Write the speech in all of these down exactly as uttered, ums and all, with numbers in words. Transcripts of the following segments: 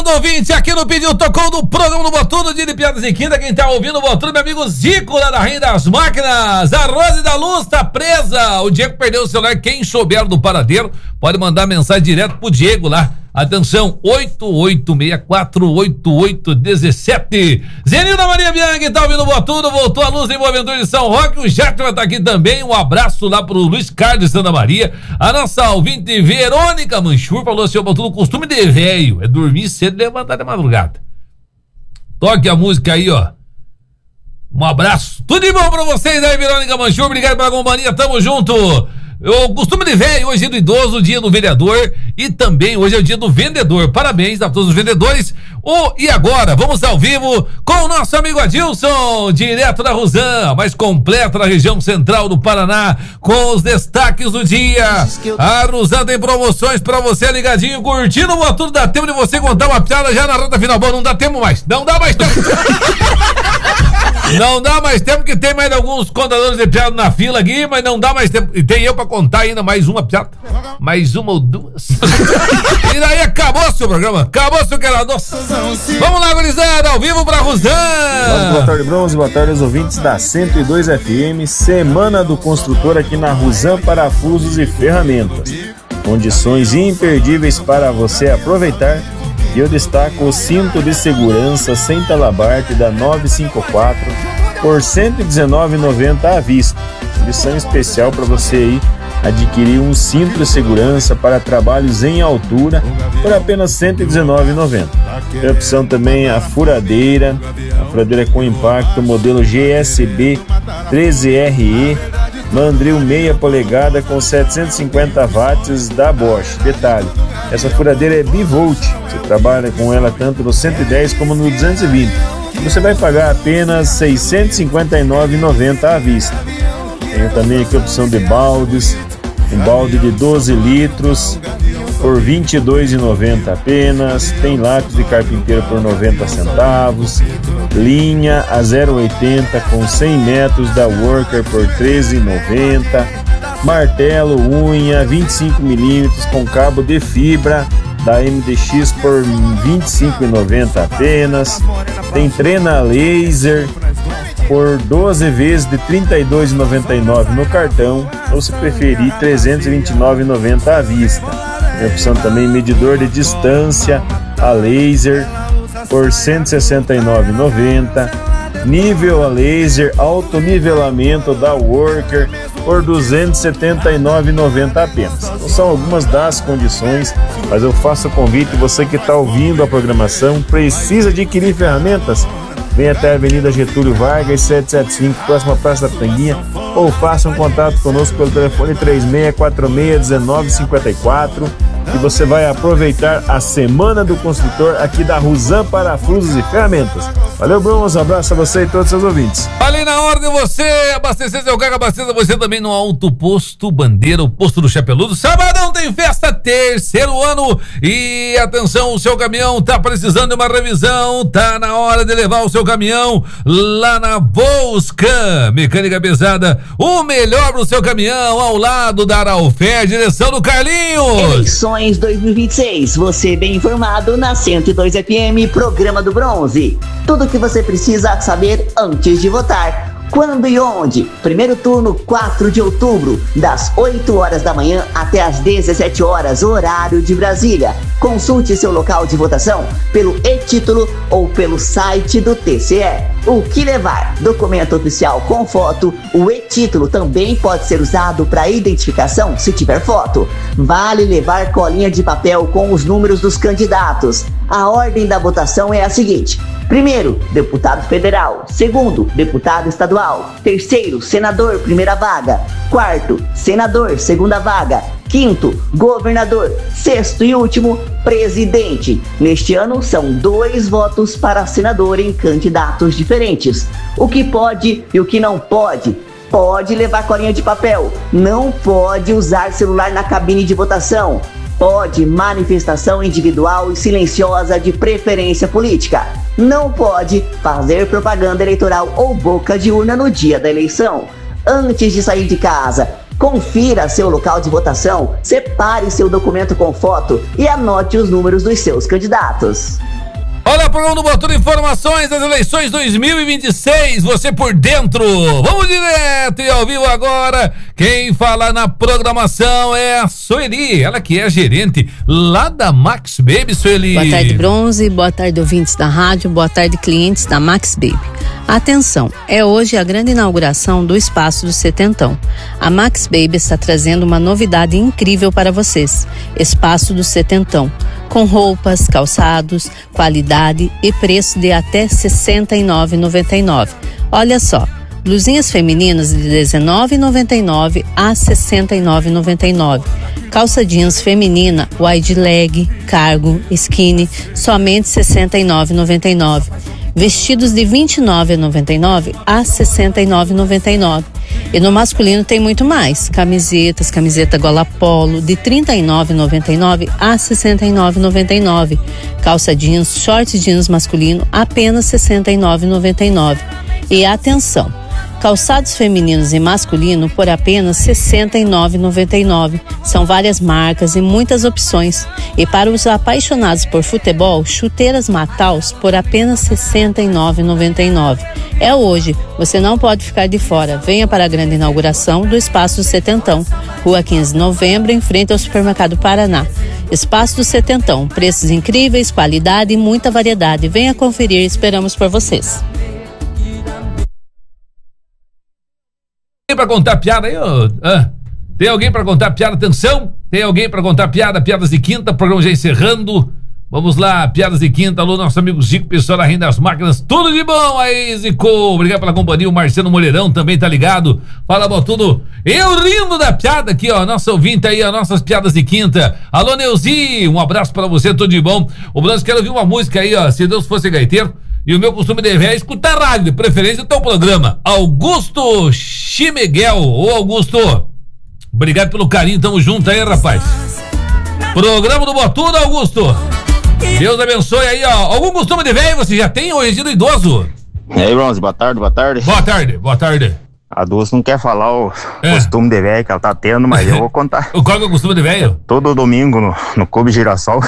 ouvinte, aqui no Pediu Tocou do programa do Botudo, dia de piadas em quinta. Quem tá ouvindo o Botudo, meu amigo Zico, lá da Rainha das Máquinas. A Rose da Luz tá presa. O Diego perdeu o celular. Quem souber do paradeiro, pode mandar mensagem direto pro Diego lá. Atenção, oito oito seis quatro oito oito um sete. Zenilda Maria Bianchi tá ouvindo o Botudo, voltou a luz em Boa Ventura de São Roque. O Jatman tá aqui também. Um abraço lá pro Luiz Carlos de Santa Maria. A nossa ouvinte Verônica Manchur falou assim: o Botudo, costume de velho é dormir cedo e levantar de madrugada. Toque a música aí, ó. Um abraço. Tudo de bom pra vocês aí, Verônica Manchur. Obrigado pela companhia, tamo junto. O costume de velho, hoje é do idoso, o dia do vereador e também hoje é o dia do vendedor. Parabéns a todos os vendedores. Oh, e agora, vamos ao vivo com o nosso amigo Adilson, direto da Rusan, mais completa da região central do Paraná, com os destaques do dia. A Rusan tem promoções pra você ligadinho, curtindo o Botudo. Dá tempo de você contar uma piada já na reta final. Bom, não dá tempo mais, não dá mais tempo. Não dá mais tempo, que tem mais alguns contadores de piada na fila aqui, mas não dá mais tempo. E tem eu pra contar ainda mais uma piada. Mais uma ou duas. E daí acabou o seu programa. Acabou o seu querador. Vamos lá, gurizada, ao vivo pra Rusan. Boa tarde, Bronze. Boa tarde aos ouvintes da cento e dois F M. Semana do Construtor aqui na Rusan Parafusos e Ferramentas. Condições imperdíveis para você aproveitar. E eu destaco o cinto de segurança sem talabarte da novecentos e cinquenta e quatro por cento e dezenove reais e noventa centavos à vista. Edição especial para você aí adquirir um cinto de segurança para trabalhos em altura por apenas cento e dezenove reais e noventa centavos. Tem a opção também a furadeira, a furadeira com impacto modelo G S B treze R E, mandril meia polegada com setecentos e cinquenta watts da Bosch. Detalhe, essa furadeira é bivolt, você trabalha com ela tanto no cento e dez como no duzentos e vinte. Você vai pagar apenas seiscentos e cinquenta e nove reais e noventa centavos à vista. Tem também aqui a opção de baldes, um balde de doze litros por vinte e dois reais e noventa centavos apenas. Tem lápis de carpinteiro por noventa centavos, linha a zero oitenta com cem metros da Worker por treze reais e noventa centavos, martelo, unha vinte e cinco milímetros com cabo de fibra da M D X por vinte e cinco reais e noventa centavos apenas. Tem trena laser por doze vezes de trinta e dois reais e noventa e nove centavos no cartão, ou se preferir trezentos e vinte e nove reais e noventa centavos à vista. Tem opção também medidor de distância a laser por cento e sessenta e nove reais e noventa centavos. Nível a laser, autonivelamento da Worker por duzentos e setenta e nove reais e noventa centavos apenas. Então são algumas das condições, mas eu faço o convite, você que está ouvindo a programação, precisa adquirir ferramentas, vem até a Avenida Getúlio Vargas, setecentos e setenta e cinco, próxima Praça da Tanguinha, ou faça um contato conosco pelo telefone três seis quatro seis um nove cinco quatro e você vai aproveitar a Semana do Construtor aqui da Rusan Parafusos e Ferramentas. Valeu, Bruno, um abraço a você e todos os seus ouvintes. Ali na hora de você abastecer seu carro, abasteça você também no Alto Posto Bandeira, o posto do Chapeludo. Sabadão tem festa, terceiro ano, e atenção, o seu caminhão tá precisando de uma revisão, tá na hora de levar o seu caminhão lá na Volscan Mecânica Pesada, o melhor pro seu caminhão, ao lado da Aralfé, direção do Carlinhos. Eleições dois mil e vinte e seis, você bem informado na cento e dois F M, programa do Bronze. Tudo o que você precisa saber antes de votar. Quando e onde? Primeiro turno, quatro de outubro, das oito horas da manhã até as dezessete horas, horário de Brasília. Consulte seu local de votação pelo e-título ou pelo site do T C E. O que levar? Documento oficial com foto. O e-título também pode ser usado para identificação se tiver foto. Vale levar colinha de papel com os números dos candidatos. A ordem da votação é a seguinte: primeiro, deputado federal. Segundo, deputado estadual. Terceiro, senador, primeira vaga. Quarto, senador, segunda vaga. Quinto, governador. Sexto e último, presidente. Neste ano, são dois votos para senador em candidatos diferentes. O que pode e o que não pode? Pode levar colinha de papel. Não pode usar celular na cabine de votação. Pode manifestação individual e silenciosa de preferência política. Não pode fazer propaganda eleitoral ou boca de urna no dia da eleição. Antes de sair de casa, confira seu local de votação, separe seu documento com foto e anote os números dos seus candidatos. Olha, programa do Botudo, informações das eleições dois mil e vinte e seis, você por dentro. Vamos direto e ao vivo agora. Quem fala na programação é a Sueli, ela que é gerente lá da Max Baby. Sueli. Boa tarde, Bronze, boa tarde, ouvintes da rádio, boa tarde, clientes da Max Baby. Atenção, é hoje a grande inauguração do Espaço do Setentão. A Max Baby está trazendo uma novidade incrível para vocês. Espaço do Setentão, com roupas, calçados, qualidade e preço de até sessenta e nove reais e noventa e nove centavos. Olha só, blusinhas femininas de dezenove reais e noventa e nove centavos a sessenta e nove reais e noventa e nove centavos. Calça jeans feminina, wide leg, cargo, skinny, somente sessenta e nove reais e noventa e nove centavos. Vestidos de vinte e nove reais e noventa e nove centavos a sessenta e nove reais e noventa e nove centavos. E no masculino tem muito mais. Camisetas, camiseta gola polo de trinta e nove reais e noventa e nove centavos a sessenta e nove reais e noventa e nove centavos. Calça jeans, short jeans masculino apenas sessenta e nove reais e noventa e nove centavos. E atenção, calçados femininos e masculino por apenas sessenta e nove reais e noventa e nove centavos. São várias marcas e muitas opções. E para os apaixonados por futebol, chuteiras Mataus por apenas sessenta e nove reais e noventa e nove centavos. É hoje, você não pode ficar de fora. Venha para a grande inauguração do Espaço do Setentão, Rua quinze de Novembro, em frente ao Supermercado Paraná. Espaço do Setentão, preços incríveis, qualidade e muita variedade. Venha conferir, esperamos por vocês. Tem pra contar piada aí? Ah, tem alguém pra contar piada? Atenção! Tem alguém pra contar piada? Piadas de quinta, programa já encerrando. Vamos lá, piadas de quinta. Alô, nosso amigo Zico, pessoal da Renda das Máquinas. Tudo de bom aí, Zico. Obrigado pela companhia. O Marcelo Moleirão também tá ligado. Fala, Botudo. Eu rindo da piada aqui, ó. Nossa ouvinte aí, ó. Nossas piadas de quinta. Alô, Neuzi. Um abraço pra você, tudo de bom. O Blanco, quero ouvir uma música aí, ó. Se Deus fosse gaiteiro. E o meu costume de ver é escutar rádio, de preferência o teu programa. Augusto Chimeguel. Ô, Augusto, obrigado pelo carinho, tamo junto aí, rapaz. Programa do Botudo, Augusto. Deus abençoe aí, ó. Algum costume de velho você já tem ou regime idoso? E aí, Bronze, boa tarde, boa tarde. Boa tarde, boa tarde. A Dulce não quer falar o é. costume de velho que ela tá tendo, mas eu vou contar. Qual que é o costume de velho? Todo domingo no, no Clube Girassol.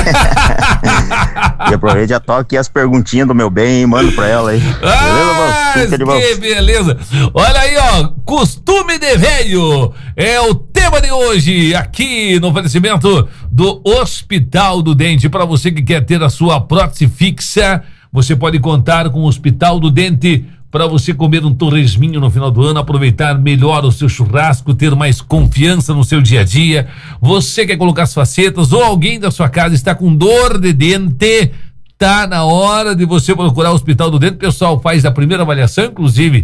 E aproveita e já toca aqui as perguntinhas do meu bem e mando pra ela aí. Ah, beleza, que beleza. Olha aí, ó, costume de velho é o tema de hoje aqui no oferecimento do Hospital do Dente. Para você que quer ter a sua prótese fixa, você pode contar com o Hospital do Dente para você comer um torresminho no final do ano, aproveitar melhor o seu churrasco, ter mais confiança no seu dia a dia. Você quer colocar as facetas ou alguém da sua casa está com dor de dente, tá na hora de você procurar o Hospital do Dente. O pessoal faz a primeira avaliação, inclusive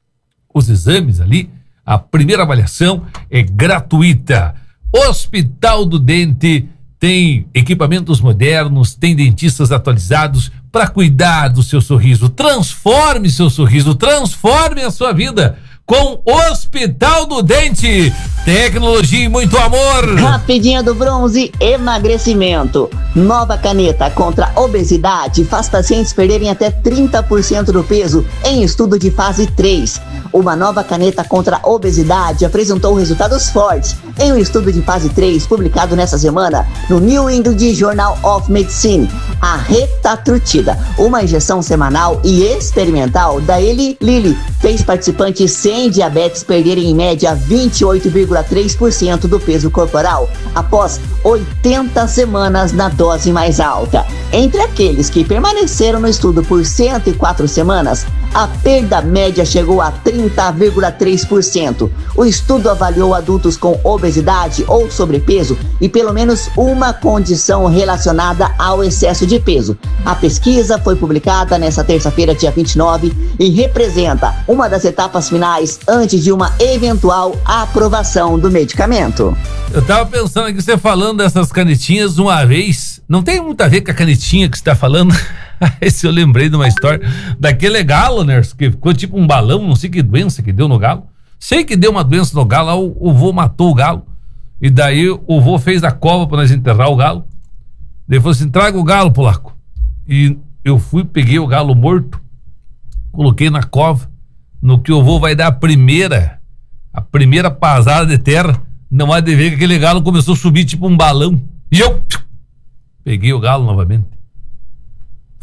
os exames ali, a primeira avaliação é gratuita. Hospital do Dente tem equipamentos modernos, tem dentistas atualizados para cuidar do seu sorriso. Transforme seu sorriso, transforme a sua vida com Hospital do Dente. Tecnologia e muito amor. Rapidinha do Bronze, emagrecimento. Nova caneta contra obesidade faz pacientes perderem até trinta por cento do peso em estudo de fase três. Uma nova caneta contra obesidade apresentou resultados fortes em um estudo de fase três publicado nessa semana no New England Journal of Medicine. A retatrutida, uma injeção semanal e experimental da Eli Lilly, fez participantes sem diabetes perderem em média vinte e oito vírgula três por cento do peso corporal após oitenta semanas na dose mais alta. Entre aqueles que permaneceram no estudo por cento e quatro semanas, a perda média chegou a trinta vírgula três por cento. O estudo avaliou adultos com obesidade ou sobrepeso e pelo menos uma condição relacionada ao excesso de peso. A pesquisa foi publicada nesta terça-feira, dia vinte e nove, e representa uma das etapas finais antes de uma eventual aprovação do medicamento. Eu tava pensando aqui, você falando dessas canetinhas uma vez, não tem muito a ver com a canetinha que você tá falando? Esse eu lembrei de uma história daquele galo, né, que ficou tipo um balão, não sei que doença que deu no galo. Sei que deu uma doença no galo, lá o, o vô matou o galo. E daí o vô fez a cova pra nós enterrar o galo. Daí falou assim, traga o galo, Polaco. E eu fui, peguei o galo morto, coloquei na cova, no que o vô vai dar a primeira, a primeira pasada de terra, não há de ver que aquele galo começou a subir tipo um balão. E eu peguei o galo novamente.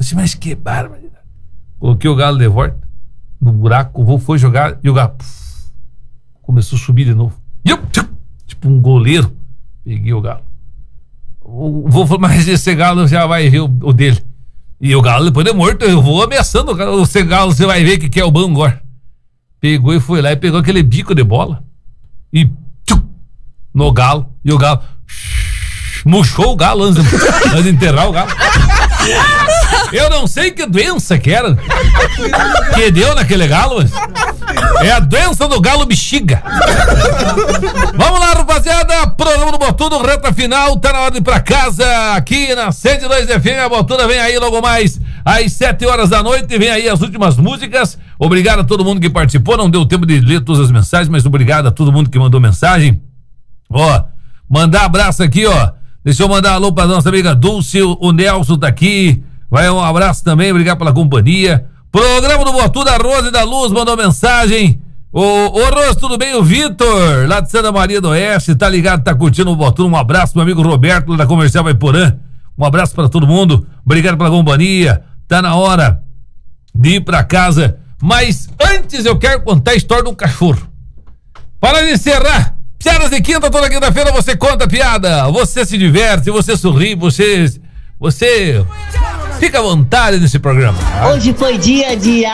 Assim, mas que barbaridade. Coloquei o galo de volta no buraco, o vô foi jogar e o galo puf, começou a subir de novo. E eu, tipo um goleiro, peguei o galo. O vô falou, mas esse galo já vai ver o, o dele. E o galo, depois de morto, eu vou ameaçando o galo. Esse galo, você vai ver que que é o bom agora. Pegou e foi lá e pegou aquele bico de bola e tchum, no galo. E o galo murchou o galo antes de, antes de enterrar o galo. Eu não sei que doença que era que deu naquele galo, mas é a doença do galo bexiga. Vamos lá, rapaziada, programa do Botudo, reta final, tá na hora de ir pra casa, aqui na cento e dois F M, a Botuda vem aí logo mais às sete horas da noite, vem aí as últimas músicas. Obrigado a todo mundo que participou, não deu tempo de ler todas as mensagens, mas obrigado a todo mundo que mandou mensagem. Ó, mandar abraço aqui, ó, deixa eu mandar alô pra nossa amiga Dulce, o Nelson tá aqui, vai um abraço também, obrigado pela companhia. Programa do Botudo, a Rose da Luz mandou mensagem. Ô, ô Rose, tudo bem? O Vitor, lá de Santa Maria do Oeste, tá ligado, tá curtindo o Botudo, um abraço, meu amigo Roberto, lá da Comercial Vaiporã, um abraço pra todo mundo, obrigado pela companhia, tá na hora de ir pra casa, mas antes eu quero contar a história do cachorro. Para encerrar, piadas de quinta, toda quinta-feira você conta piada, você se diverte, você sorri, você, você fica à vontade nesse programa. Tá? Hoje foi dia de